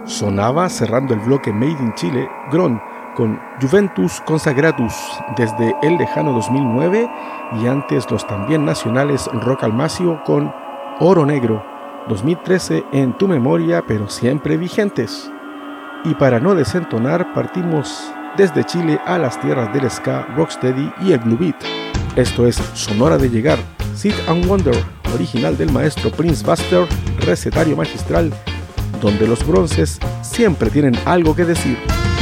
Sonaba cerrando el bloque Made in Chile, Gron, con Juventus Consagratus desde el lejano 2009 y antes los también nacionales Rock Almacio con Oro Negro 2013 en tu memoria pero siempre vigentes. Y para no desentonar partimos desde Chile a las tierras del ska, rocksteady y el blue beat. Esto es Sonora de Llegar, Sit and Wonder, original del maestro Prince Buster, recetario magistral, donde los bronces siempre tienen algo que decir.